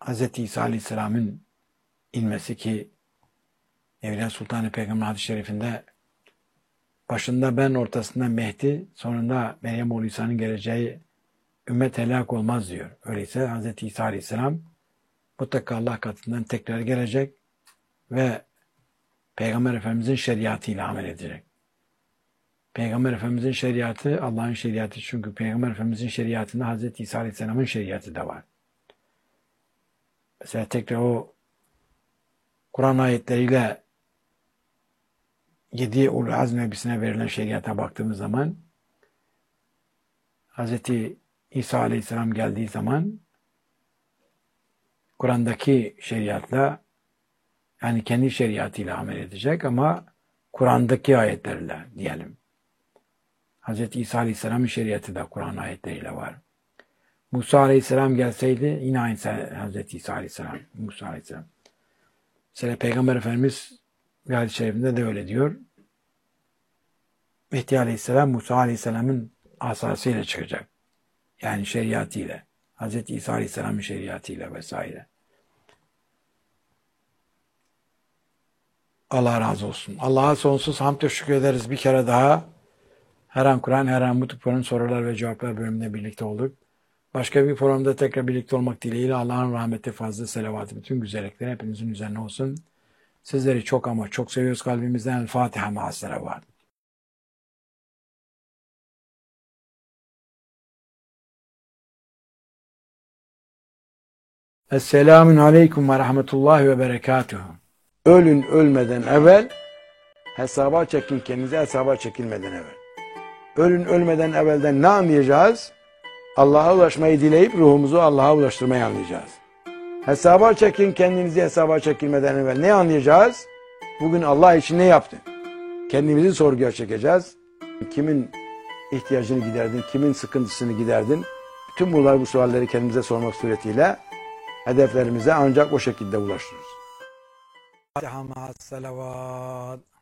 Hz. İsa Aleyhisselam'ın inmesi ki Evliya Sultan-ı Peygamber hadis-i şerifinde başında ben, ortasında Mehdi, sonunda Meryem oğlu İsa'nın geleceği ümmet helak olmaz diyor. Öyleyse Hz. İsa Aleyhisselam mutlaka Allah katından tekrar gelecek ve Peygamber Efendimizin şeriatıyla amel edecek. Peygamber Efendimizin şeriatı Allah'ın şeriatı, çünkü Peygamber Efendimizin şeriatında Hz. İsa Aleyhisselam'ın şeriatı da var. Mesela tekrar o Kur'an ayetleriyle 7 Ulul Azm Nebisi'ne verilen şeriata baktığımız zaman Hz. İsa Aleyhisselam geldiği zaman Kur'an'daki şeriatla, yani kendi şeriatıyla amel edecek ama Kur'an'daki ayetlerle diyelim. Hz. İsa Aleyhisselam'ın şeriatı da Kur'an ayetleriyle var. Musa Aleyhisselam gelseydi yine aynı Hz. İsa Aleyhisselam, Musa Aleyhisselam. Mesela Peygamber Efendimiz bir hadis-i şerifinde de öyle diyor. Mehdi Aleyhisselam Musa Aleyhisselam'ın asasıyla çıkacak. Yani şeriatıyla. Hz. İsa Aleyhisselam'ın şeriatıyla vesaire. Allah razı olsun. Allah'a sonsuz hamd ve şükür ederiz bir kere daha. Her an Kur'an, her an bu tip sorular ve cevaplar bölümünde birlikte olduk. Başka bir programda tekrar birlikte olmak dileğiyle Allah'ın rahmeti, fazla selavatı, bütün güzellikler hepinizin üzerine olsun. Sizleri çok ama çok seviyoruz kalbimizden. El Fatiha ma'as-selavat. Esselamun aleyküm ve rahmetullahi ve berekatuhu. Ölün ölmeden evvel hesaba çekin, kendinize hesaba çekilmeden evvel. Ölün ölmeden evvelden ne anlayacağız? Allah'a ulaşmayı dileyip ruhumuzu Allah'a ulaştırmayı anlayacağız. Hesaba çekin, kendinizi hesaba çekilmeden evvel ne anlayacağız? Bugün Allah için ne yaptın? Kendimizi sorguya çekeceğiz. Kimin ihtiyacını giderdin, kimin sıkıntısını giderdin? Bütün bu sualleri kendimize sormak suretiyle hedeflerimize ancak o şekilde ulaşırız. Fatiha ma'as-selavat.